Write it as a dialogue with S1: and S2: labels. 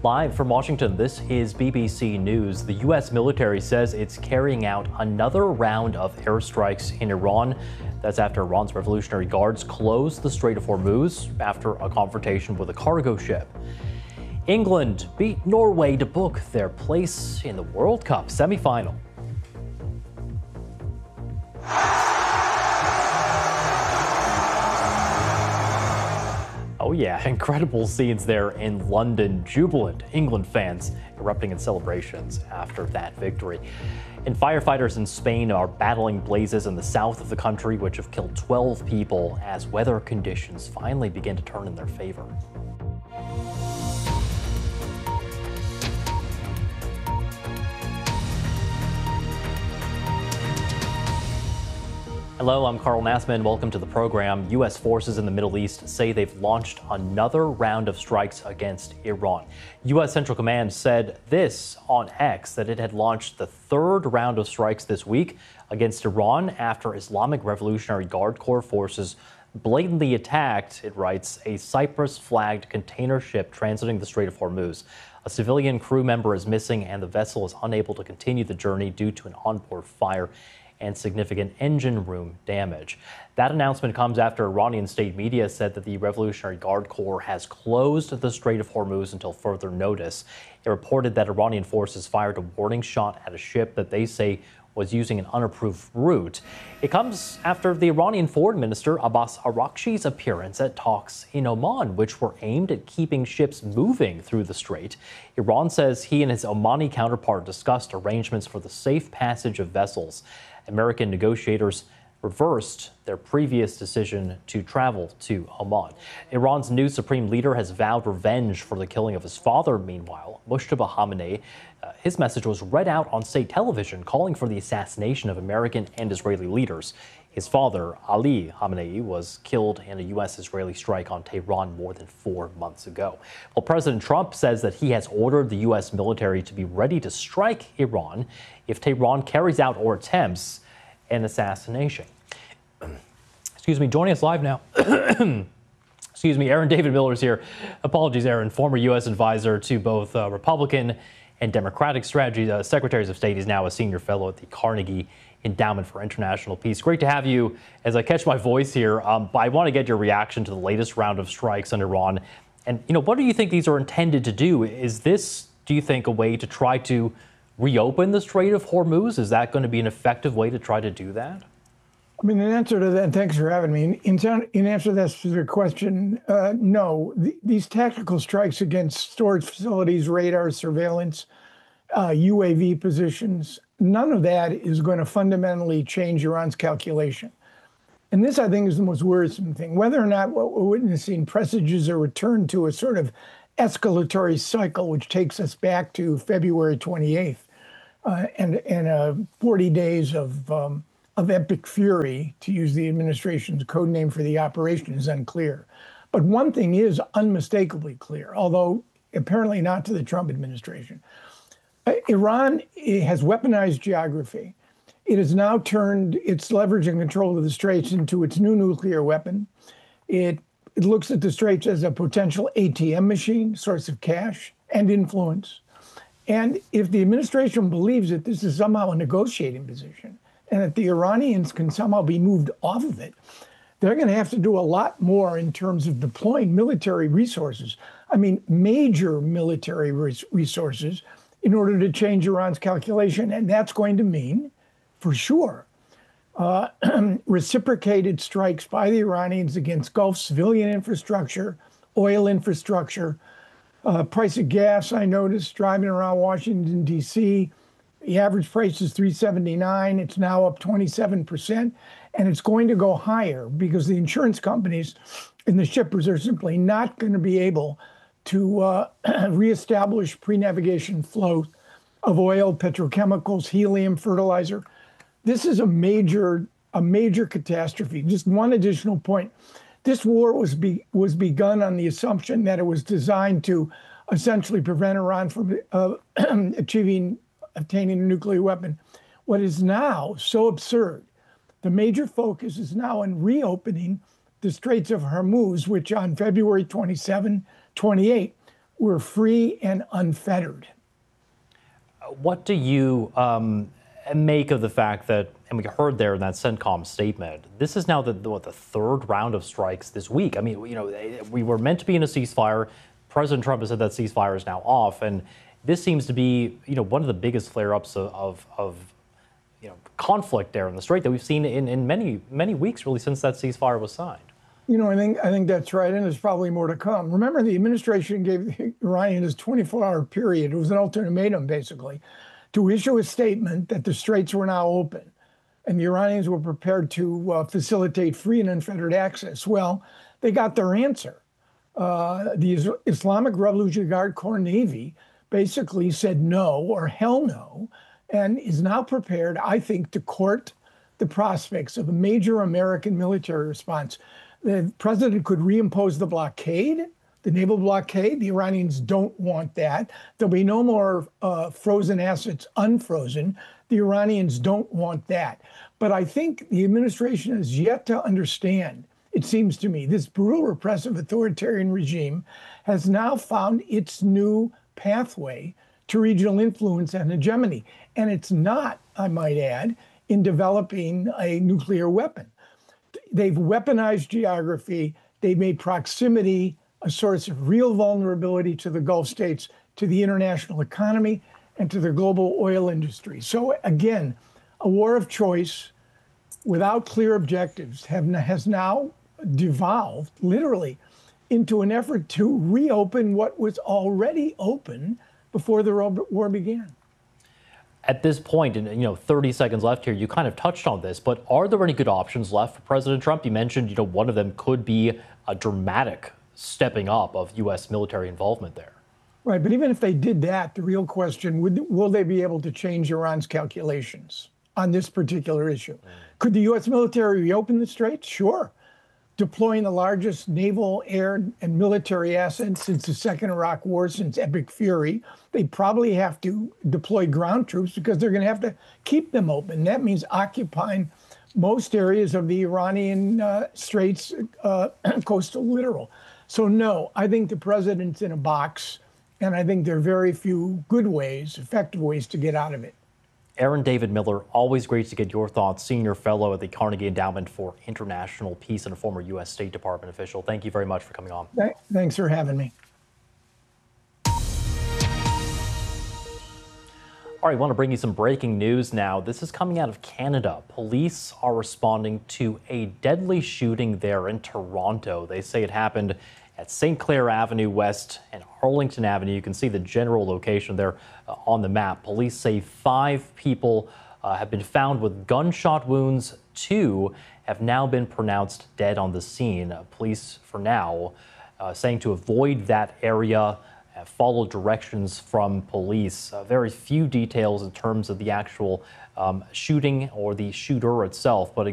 S1: Live from Washington, this is BBC News. The U.S. military says it's carrying out another round of airstrikes in Iran. That's after Iran's Revolutionary Guards closed the Strait of Hormuz after a confrontation with a cargo ship. England beat Norway to book their place in the World Cup semifinal. Oh yeah, incredible scenes there in London. Jubilant England fans erupting in celebrations after that victory. And firefighters in Spain are battling blazes in the south of the country, which have killed 12 people as weather conditions finally begin to turn in their favor. Hello, I'm Carl Nassman. Welcome to the program. U.S. forces in the Middle East say they've launched another round of strikes against Iran. U.S. Central Command said this on X, that it had launched the third round of strikes this week against Iran after Islamic Revolutionary Guard Corps forces blatantly attacked, it writes, a Cyprus-flagged container ship transiting the Strait of Hormuz. A civilian crew member is missing and the vessel is unable to continue the journey due to an onboard fire and significant engine room damage. That announcement comes after Iranian state media said that the Revolutionary Guard Corps has closed the Strait of Hormuz until further notice. It reported that Iranian forces fired a warning shot at a ship that they say was using an unapproved route. It comes after the Iranian Foreign Minister Abbas Araghchi's appearance at talks in Oman, which were aimed at keeping ships moving through the strait. Iran says he and his Omani counterpart discussed arrangements for the safe passage of vessels. American negotiators reversed their previous decision to travel to Oman. Iran's new supreme leader has vowed revenge for the killing of his father. Meanwhile, Mojtaba Khamenei, his message was read out on state television, calling for the assassination of American and Israeli leaders. His father, Ali Khamenei, was killed in a U.S.-Israeli strike on Tehran more than 4 months ago. Well, President Trump says that he has ordered the U.S. military to be ready to strike Iran if Tehran carries out or attempts an assassination. Excuse me, joining us live now. Excuse me, Aaron David Miller is here. Apologies, Aaron, former U.S. advisor to both Republican and Democratic strategy secretaries of state. He's now a senior fellow at the Carnegie Endowment for International Peace. Great to have you as I catch my voice here. But I want to get your reaction to the latest round of strikes on Iran. And, what do you think these are intended to do? Is this, do you think, a way to try to reopen the Strait of Hormuz? Is that going to be an effective way to try to do that?
S2: I mean, in answer to that, and thanks for having me. In answer to that specific question, no. These tactical strikes against storage facilities, radar, surveillance, UAV positions, none of that is going to fundamentally change Iran's calculation. And this, I think, is the most worrisome thing. Whether or not what we're witnessing presages a return to a sort of escalatory cycle, which takes us back to February 28th, and 40 days of epic fury, to use the administration's code name for the operation, is unclear. But one thing is unmistakably clear, although apparently not to the Trump administration. Iran has weaponized geography. It has now turned its leverage and control of the straits into its new nuclear weapon. It looks at the straits as a potential ATM machine, source of cash and influence. And if the administration believes that this is somehow a negotiating position and that the Iranians can somehow be moved off of it, they're going to have to do a lot more in terms of deploying military resources. I mean, major military resources in order to change Iran's calculation. And that's going to mean, for sure, reciprocated strikes by the Iranians against Gulf civilian infrastructure, oil infrastructure, price of gas. I noticed driving around Washington, D.C., the average price is $3.79. It's now up 27%. And it's going to go higher because the insurance companies and the shippers are simply not going to be able to reestablish pre-navigation flow of oil, petrochemicals, helium, fertilizer. This is a major catastrophe. Just one additional point. This war was begun on the assumption that it was designed to essentially prevent Iran from obtaining a nuclear weapon. What is now so absurd, the major focus is now on reopening the Straits of Hormuz, which on February 27, 28 were free and unfettered.
S1: What do you make of the fact that, and we heard there in that CENTCOM statement, this is now the third round of strikes this week? I mean, we were meant to be in a ceasefire. President Trump has said that ceasefire is now off, and this seems to be, one of the biggest flare-ups of conflict there in the Strait that we've seen in many weeks, really, since that ceasefire was signed.
S2: I think that's right, and there's probably more to come. Remember, the administration gave the Iranians a 24-hour period. It was an ultimatum, basically, to issue a statement that the straits were now open, and the Iranians were prepared to facilitate free and unfettered access. Well, they got their answer. The Islamic Revolutionary Guard Corps Navy basically said no, or hell no, and is now prepared, I think, to court the prospects of a major American military response. The president could reimpose the blockade, the naval blockade. The Iranians don't want that. There'll be no more frozen assets unfrozen. The Iranians don't want that. But I think the administration has yet to understand, it seems to me, this brutal, repressive, authoritarian regime has now found its new pathway to regional influence and hegemony. And it's not, I might add, in developing a nuclear weapon. They've weaponized geography. They've made proximity a source of real vulnerability to the Gulf states, to the international economy, and to the global oil industry. So again, a war of choice without clear objectives has now devolved, literally, into an effort to reopen what was already open before the war began.
S1: At this point, and 30 seconds left here, you kind of touched on this, but are there any good options left for President Trump? You mentioned, one of them could be a dramatic stepping up of U.S. military involvement there.
S2: Right, but even if they did that, the real question, will they be able to change Iran's calculations on this particular issue? Could the U.S. military reopen the Strait? Sure. Deploying the largest naval, air, and military assets since the Second Iraq War, since Epic Fury. They probably have to deploy ground troops because they're going to have to keep them open. That means occupying most areas of the Iranian Straits coastal littoral. So no, I think the president's in a box, and I think there are very few good ways, effective ways to get out of it.
S1: Aaron David Miller, always great to get your thoughts, Senior Fellow at the Carnegie Endowment for International Peace and a former U.S. State Department official. Thank you very much for coming on.
S2: Thanks for having me.
S1: All right, I want to bring you some breaking news now. This is coming out of Canada. Police are responding to a deadly shooting there in Toronto. They say it happened at St. Clair Avenue West and Arlington Avenue. You can see the general location there on the map. Police say 5 people have been found with gunshot wounds. 2 have now been pronounced dead on the scene. Police, for now, saying to avoid that area, follow directions from police. Very few details in terms of the actual shooting or the shooter itself, but